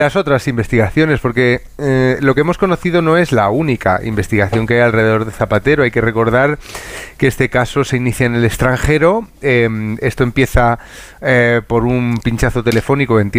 las otras investigaciones, porque lo que hemos conocido no es la única investigación que hay alrededor de Zapatero. Hay que recordar que este caso se inicia en el extranjero. Esto empieza por un pinchazo telefónico en tiempos